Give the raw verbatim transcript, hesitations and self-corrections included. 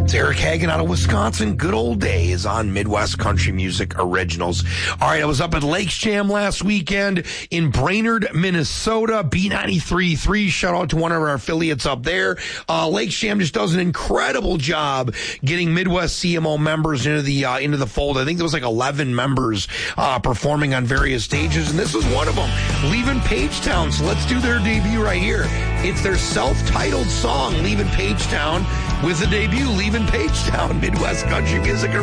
It's Eric Hagen out of Wisconsin. Good old days on Midwest Country Music Originals. All right, I was up at Lakes Jam last weekend in Brainerd, Minnesota. B ninety-three point three. Shout out to one of our affiliates up there. Uh, Lakes Jam just does an incredible job getting Midwest C M O members into the uh, into the fold. I think there was like eleven members uh, performing on various stages, and this was one of them. Leaving Pagetown. So let's do their debut right here. It's their self-titled song, Leaving Pagetown, with the debut, Leaving Pagetown, Midwest Country Music